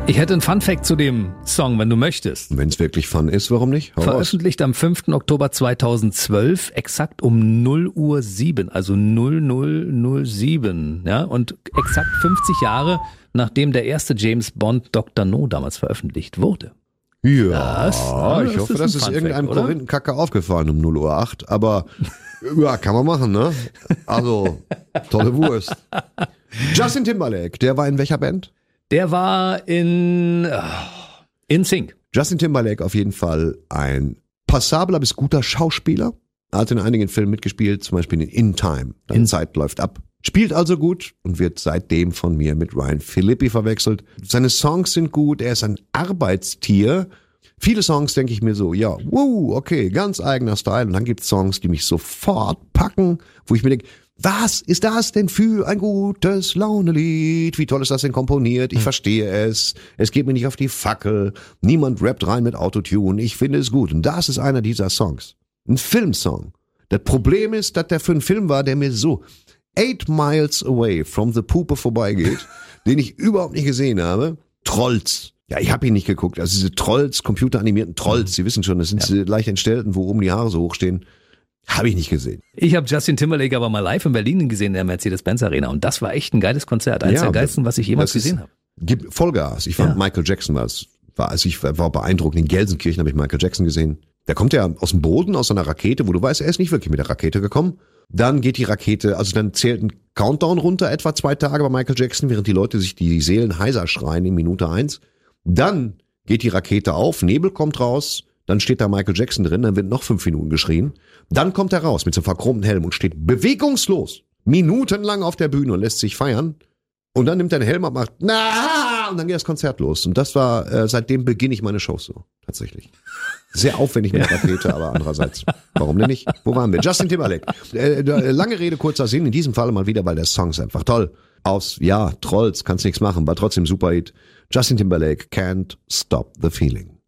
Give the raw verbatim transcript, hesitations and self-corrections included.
Ich hätte einen Funfact zu dem Song, wenn du möchtest. Wenn es wirklich Fun ist, warum nicht? Hau Veröffentlicht raus. am fünften Oktober zweitausendzwölf, exakt um null Uhr sieben, also null null null sieben, ja, und exakt fünfzig Jahre, nachdem der erste James Bond Doktor No damals veröffentlicht wurde. Ja, Das, ich das hoffe, ist das ein ist Funfact, irgendeinem oder? Korinthenkacke aufgefallen um null Uhr acht, aber ja, kann man machen, ne? Also, tolle Wurst. Justin Timberlake, der war in welcher Band? Der war in uh, In Sync. Justin Timberlake auf jeden Fall ein passabler bis guter Schauspieler. Er hat in einigen Filmen mitgespielt, zum Beispiel in In Time. Deine In- Zeit läuft ab. Spielt also gut und wird seitdem von mir mit Ryan Phillippe verwechselt. Seine Songs sind gut, er ist ein Arbeitstier. Viele Songs denke ich mir so, ja, wow, okay, ganz eigener Style. Und dann gibt es Songs, die mich sofort packen, wo ich mir denke, was ist das denn für ein gutes Launelied? Wie toll ist das denn komponiert? Ich verstehe es. Es geht mir nicht auf die Fackel. Niemand rappt rein mit Autotune. Ich finde es gut. Und das ist einer dieser Songs. Ein Filmsong. Das Problem ist, dass der für einen Film war, der mir so eight miles away from the Puppe vorbeigeht, den ich überhaupt nicht gesehen habe. Trolls. Ja, ich habe ihn nicht geguckt. Also diese Trolls, computeranimierten Trolls, Sie wissen schon, das sind diese leicht entstellten, wo oben die Haare so hochstehen. Habe ich nicht gesehen. Ich habe Justin Timberlake aber mal live in Berlin gesehen in der Mercedes-Benz Arena und das war echt ein geiles Konzert. Eins Ja, der geilsten, was ich jemals das ist- gesehen habe. Gib Vollgas. Ich fand Ja. Michael Jackson war es. War, also ich war beeindruckend. In Gelsenkirchen habe ich Michael Jackson gesehen. Der kommt ja aus dem Boden, aus einer Rakete, wo du weißt, er ist nicht wirklich mit der Rakete gekommen. Dann geht die Rakete, also dann zählt ein Countdown runter, etwa zwei Tage bei Michael Jackson, während die Leute sich die Seelen heiser schreien in Minute eins. Dann geht die Rakete auf, Nebel kommt raus, dann steht da Michael Jackson drin, dann wird noch fünf Minuten geschrien. Dann kommt er raus mit so einem verchromten Helm und steht bewegungslos, minutenlang auf der Bühne und lässt sich feiern. Und dann nimmt er den Helm ab, macht na und dann geht das Konzert los. Und das war, äh, seitdem beginne ich meine Shows so, tatsächlich. Sehr aufwendig mit der Rakete, aber andererseits, warum denn nicht? Wo waren wir? Justin Timberlake. Äh, äh, lange Rede, kurzer Sinn, in diesem Fall mal wieder, weil der Song ist einfach toll. Aus, ja, Trolls, kannst nichts machen, war trotzdem super Hit. Justin Timberlake, Can't Stop the Feeling.